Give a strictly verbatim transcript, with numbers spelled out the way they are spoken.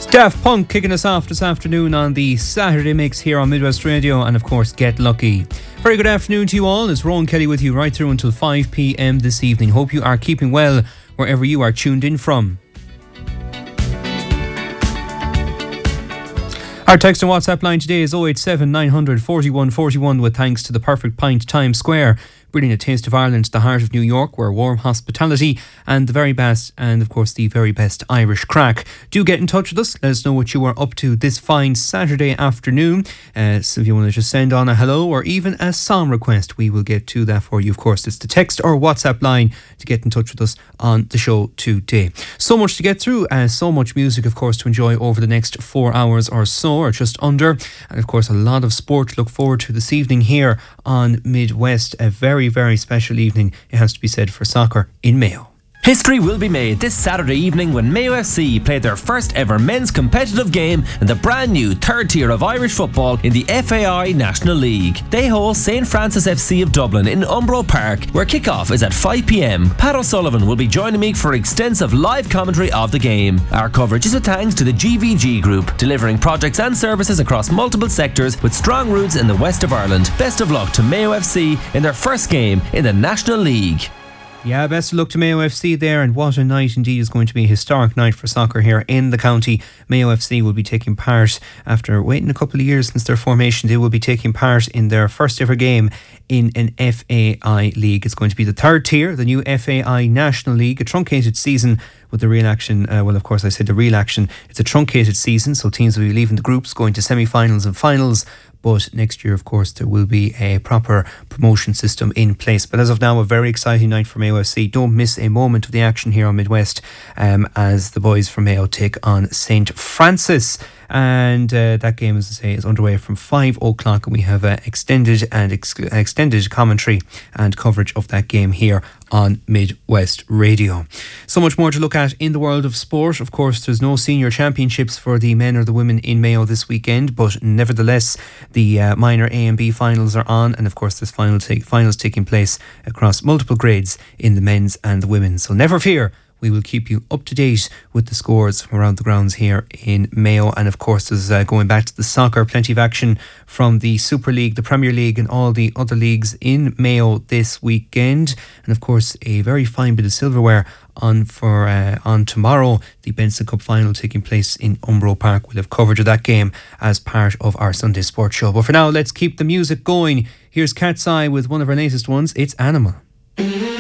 Daft Punk kicking us off this afternoon on the Saturday Mix here on Midwest Radio, and of course Get Lucky. Very good afternoon to you all. It's Rowan Kelly with you right through until five p.m. this evening. Hope you are keeping well wherever you are tuned in from. Our text and WhatsApp line today is oh eight seven nine hundred forty-one forty-one, with thanks to the Perfect Pint Times Square, bringing a taste of Ireland to the heart of New York, where warm hospitality and the very best, and of course the very best Irish crack. Do get in touch with us. Let us know what you are up to this fine Saturday afternoon. Uh, so if you want to just send on a hello or even a song request, we will get to that for you. Of course, it's the text or WhatsApp line to get in touch with us on the show today. So much to get through, uh, so much music, of course, to enjoy over the next four hours or so, or just under. And of course, a lot of sport to look forward to this evening here on Midwest. A very, very special evening, it has to be said, for soccer in Mayo. History will be made this Saturday evening when Mayo F C play their first ever men's competitive game in the brand new third tier of Irish football in the F A I National League. They host Saint Francis F C of Dublin in Umbro Park, where kick-off is at five p.m. Pat O'Sullivan will be joining me for extensive live commentary of the game. Our coverage is a thanks to the G V G Group, delivering projects and services across multiple sectors with strong roots in the west of Ireland. Best of luck to Mayo F C in their first game in the National League. Yeah, best of luck to Mayo F C there, and what a night indeed. Is going to be a historic night for soccer here in the county. Mayo F C will be taking part, after waiting a couple of years since their formation, they will be taking part in their first ever game in an F A I league. It's going to be the third tier, the new F A I National League, a truncated season with the real action. Uh, well, of course, I said the real action. It's a truncated season, so teams will be leaving the groups, going to semi-finals and finals. But next year, of course, there will be a proper promotion system in place. But as of now, a very exciting night for Mayo F C. Don't miss a moment of the action here on Midwest um, as the boys from Mayo take on Saint Francis. And uh, that game, as I say, is underway from five o'clock, and we have uh, extended and ex- extended commentary and coverage of that game here on Midwest Radio. So much more to look at in the world of sport. Of course, there's no senior championships for the men or the women in Mayo this weekend, but nevertheless, the uh, minor A and B finals are on, and of course, there's final take, finals taking place across multiple grades in the men's and the women. So never fear, we will keep you up to date with the scores from around the grounds here in Mayo. And of course, there's uh, going back to the soccer, plenty of action from the Super League, the Premier League and all the other leagues in Mayo this weekend. And of course, a very fine bit of silverware on for uh, on tomorrow, the Benson Cup final taking place in Umbro Park. We'll have coverage of that game as part of our Sunday Sports Show. But for now, let's keep the music going. Here's Cat's Eye with one of our latest ones. It's Animal.